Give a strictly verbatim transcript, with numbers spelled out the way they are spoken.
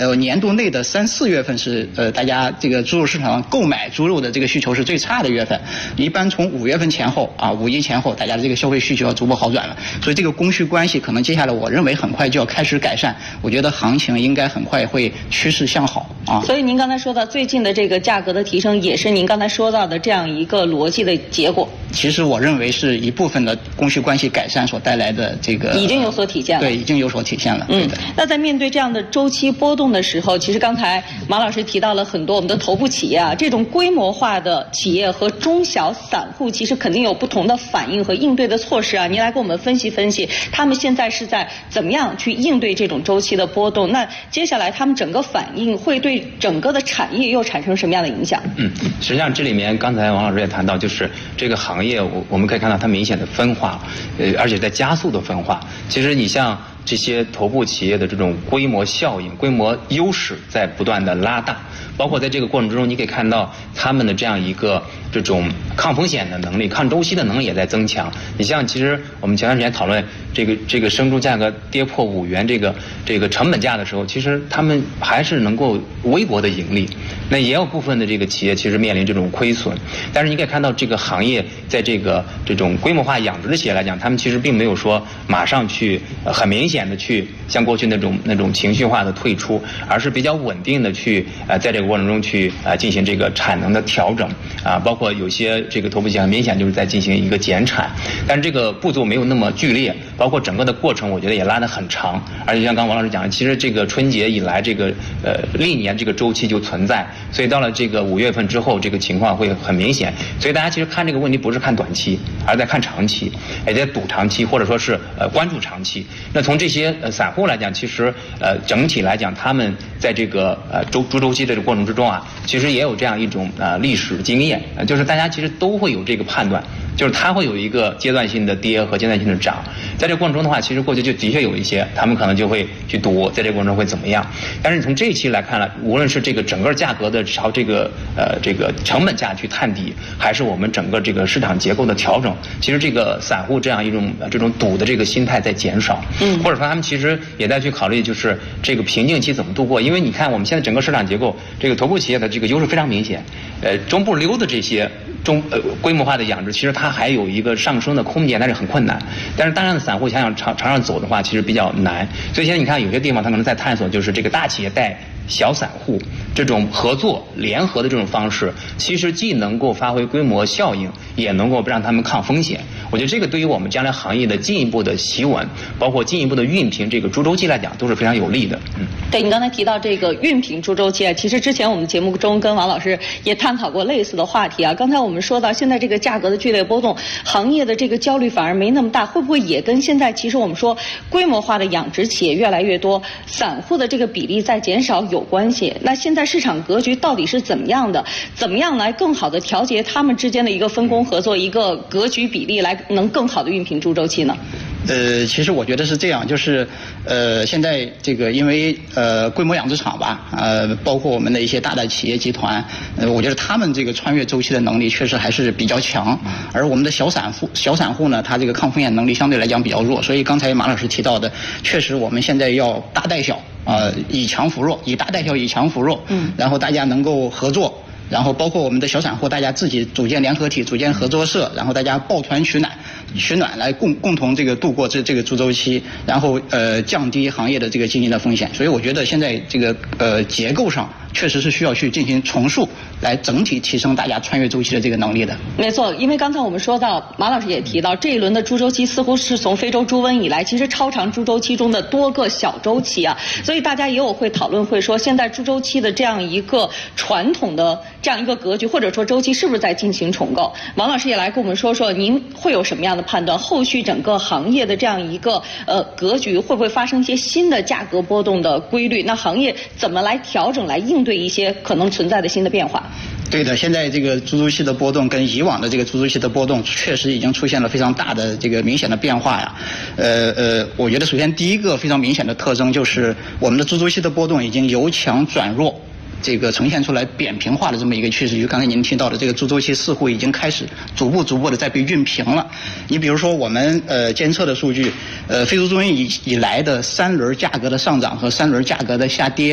呃年度内的三四月份是呃大家这个猪肉市场上购买猪肉的这个需求是最差的月份，一般从五月份前后啊，五一前后，大家的这个消费需求要逐步好转了，所以这个供需关系可能接下来我认为很快就要开始改善，我觉得行情应该很快会趋势向好啊。 所以您刚才说到最近的这个价格的提升，也是您刚才说到的这样一个逻辑的结果。 其实我认为是一部分的供需关系改善所带来的这个已经有所体现了。 对，已经有所体现了。 嗯，那在面对这样的周期波动的时候，其实刚才马老师提到了很多我们的头部企业啊，这种规模化的企业和中小散户其实肯定有不同的反应和应对的措施啊。您来给我们分析分析，他们现在是在怎么样去应对这种周期的波动？那接下来他们整个反应会对整个的产业又产生什么样的影响？ 嗯，实际上这里面刚才王老师也谈到，就是这个行业我我们可以看到它明显的分化，呃，而且在加速的分化。其实你像这些头部企业的这种规模效应、规模优势在不断的拉大，包括在这个过程之中，你可以看到他们的这样一个这种抗风险的能力、抗周期的能力也在增强。你像其实我们前段时间讨论这个这个生猪价格跌破五元这个这个成本价的时候，其实他们还是能够微薄的盈利。那也有部分的这个企业其实面临这种亏损，但是你可以看到这个行业在这个这种规模化养殖的企业来讲，他们其实并没有说马上去、呃、很明显的去像过去那种那种情绪化的退出，而是比较稳定的去呃在这个过程中去呃进行这个产能的调整啊、呃，包括有些这个头部企业很明显就是在进行一个减产，但是这个步骤没有那么剧烈，包括整个的过程我觉得也拉得很长，而且像刚王老师讲的，其实这个春节以来这个呃历年这个周期就存在。所以到了这个五月份之后，这个情况会很明显。所以大家其实看这个问题不是看短期，而在看长期，也在赌长期，或者说是呃关注长期。那从这些呃散户来讲，其实呃整体来讲，他们在这个呃周猪周期的这个过程之中啊，其实也有这样一种呃历史经验，呃就是大家其实都会有这个判断，就是它会有一个阶段性的跌和阶段性的涨。在这个过程中的话，其实过去就的确有一些，他们可能就会去赌，在这个过程中会怎么样。但是从这一期来看了，无论是这个整个价格的朝这个呃这个成本价去探底，还是我们整个这个市场结构的调整，其实这个散户这样一种这种赌的这个心态在减少，嗯，或者说他们其实也在去考虑，就是这个瓶颈期怎么度过。因为你看我们现在整个市场结构，这个头部企业的这个优势非常明显，呃，中不溜的这些中呃规模化的养殖，其实它还有一个上升的空间，但是很困难。但是大量的散户想想长长上走的话，其实比较难。所以现在你看有些地方它可能在探索，就是这个大企业带小散户这种合作联合的这种方式，其实既能够发挥规模效应，也能够让他们抗风险。我觉得这个对于我们将来行业的进一步的企稳，包括进一步的熨平这个猪周期来讲，都是非常有利的。嗯， 对，你刚才提到这个熨平猪周期啊，其实之前我们节目中跟王老师也探讨过类似的话题啊。刚才我们说到现在这个价格的剧烈波动，行业的这个焦虑反而没那么大，会不会也跟现在其实我们说规模化的养殖企业越来越多，散户的这个比例在减少有关系？那现在市场格局到底是怎么样的？怎么样来更好的调节他们之间的一个分工合作、一个格局比例，来能更好的熨平猪周期呢？ 呃，其实我觉得是这样，就是呃，现在这个因为呃规模养殖场吧，呃，包括我们的一些大的企业集团，呃，我觉得他们这个穿越周期的能力确实还是比较强，而我们的小散户小散户呢，他这个抗风险能力相对来讲比较弱，所以刚才马老师提到的，确实我们现在要大带小，呃，以强扶弱，以大带小，以强扶弱，嗯，然后大家能够合作。然后包括我们的小散户，大家自己组建联合体、组建合作社，然后大家抱团取暖，取暖来共共同这个度过这这个猪周期，然后呃降低行业的这个经营的风险。所以我觉得现在这个呃结构上确实是需要去进行重塑，来整体提升大家穿越周期的这个能力的。 没错，因为刚才我们说到，马老师也提到，这一轮的猪周期似乎是从非洲猪瘟以来，其实超长猪周期中的多个小周期啊，所以大家也有会讨论会说，现在猪周期的这样一个传统的这样一个格局，或者说周期是不是在进行重构？王老师也来跟我们说说，您会有什么样的判断？后续整个行业的这样一个呃格局，会不会发生一些新的价格波动的规律？那行业怎么来调整，来应对一些可能存在的新的变化？ 对的，现在这个猪周期的波动跟以往的这个猪周期的波动，确实已经出现了非常大的这个明显的变化呀。呃呃，我觉得首先第一个非常明显的特征就是我们的猪周期的波动已经由强转弱。这个呈现出来扁平化的这么一个趋势，就刚才您提到的这个猪周期似乎已经开始逐步逐步的在被熨平了。你比如说我们呃监测的数据，呃非洲猪瘟以以来的三轮价格的上涨和三轮价格的下跌。